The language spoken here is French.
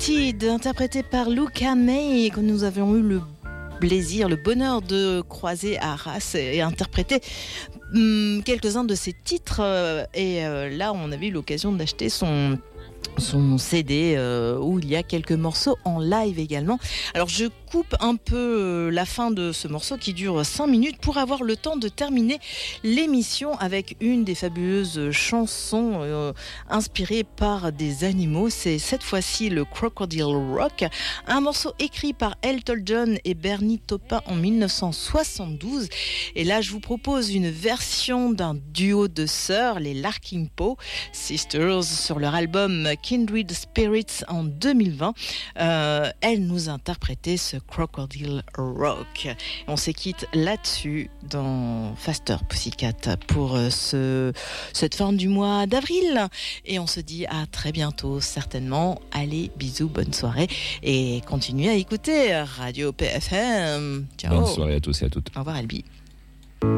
Limited, interprété par Luca May, que nous avions eu le plaisir, le bonheur de croiser à Arras et interpréter quelques-uns de ses titres. Là, on avait eu l'occasion d'acheter son CD où il y a quelques morceaux en live également. Alors je coupe un peu la fin de ce morceau qui dure 5 minutes pour avoir le temps de terminer l'émission avec une des fabuleuses chansons inspirées par des animaux. C'est cette fois-ci le Crocodile Rock, un morceau écrit par Elton John et Bernie Taupin en 1972. Et là je vous propose une version d'un duo de sœurs, les Larkin Poe Sisters, sur leur album Kindred Spirits en 2020. Elles nous interprétaient ce Crocodile Rock. On se quitte là-dessus dans Faster Pussycat pour cette fin du mois d'avril. Et on se dit à très bientôt, certainement. Allez, bisous, bonne soirée. Et continuez à écouter Radio PFM. Ciao. Bonne soirée à tous et à toutes. Au revoir, Albi.